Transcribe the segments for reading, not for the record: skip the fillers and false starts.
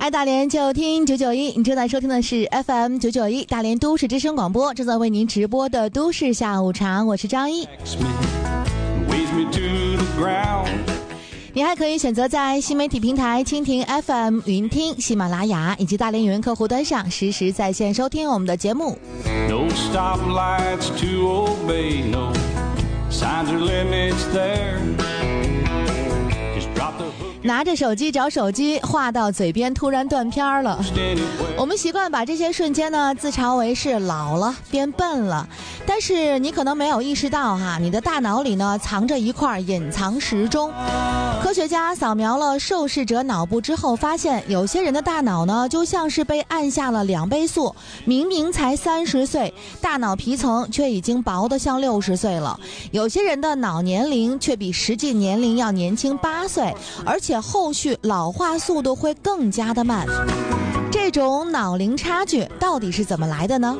爱大连就听991，你正在收听的是 FM 991大连都市之声广播，正在为您直播的都市下午茶，我是张一。你还可以选择在新媒体平台蜻蜓 FM、云听、喜马拉雅以及大连语音客户端上实时在线收听我们的节目。No stoplights to obey, no signs or limits there. 拿着手机找手机，话到嘴边突然断片了。我们习惯把这些瞬间呢自嘲为是老了变笨了，但是你可能没有意识到你的大脑里呢藏着一块隐藏时钟。科学家扫描了受试者脑部之后，发现有些人的大脑呢就像是被按下了2倍速，明明才30岁，大脑皮层却已经薄得像60岁了。有些人的脑年龄却比实际年龄要年轻8岁，而且后续老化速度会更加的慢。这种脑龄差距到底是怎么来的呢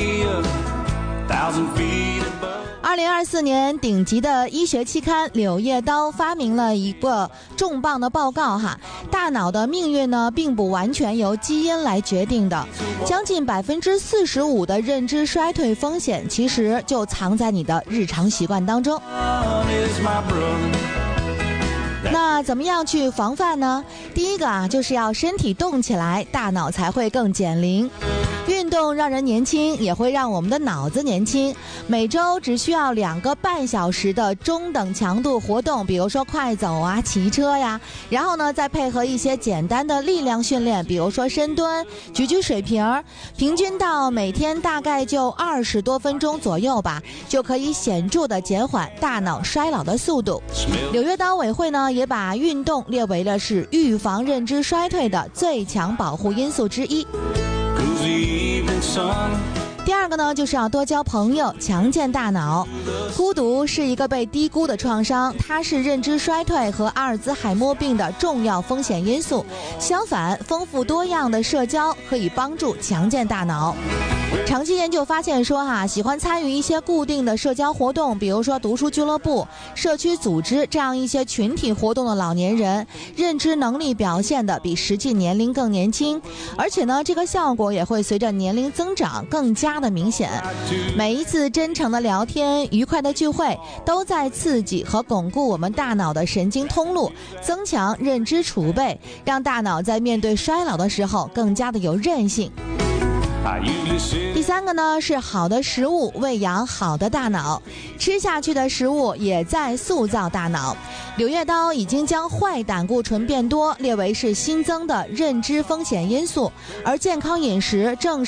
？2024年顶级的医学期刊《柳叶刀》发明了一个重磅的报告大脑的命运呢并不完全由基因来决定的，将近45%的认知衰退风险其实就藏在你的日常习惯当中。那怎么样去防范呢？第一个就是要身体动起来，大脑才会更减龄。运动让人年轻，也会让我们的脑子年轻。每周只需要2个半小时的中等强度活动，比如说快走骑车呀，然后呢再配合一些简单的力量训练，比如说深蹲、举水瓶，平均到每天大概就20多分钟左右吧，就可以显著的减缓大脑衰老的速度。柳叶刀委会呢也把运动列为了是预防认知衰退的最强保护因素之一。第二个呢，就是要多交朋友，强健大脑。孤独是一个被低估的创伤，它是认知衰退和阿尔兹海默病的重要风险因素。相反，丰富多样的社交可以帮助强健大脑。长期研究发现说喜欢参与一些固定的社交活动，比如说读书俱乐部、社区组织这样一些群体活动的老年人，认知能力表现的比实际年龄更年轻，而且呢，这个效果也会随着年龄增长更加的明显。每一次真诚的聊天、愉快的聚会，都在刺激和巩固我们大脑的神经通路，增强认知储备，让大脑在面对衰老的时候更加的有韧性。第三个呢是好的食物喂养好的大脑，吃下去的食物也在塑造大脑。柳叶刀已经将坏胆固醇变多列为是新增的认知风险因素，而健康饮食正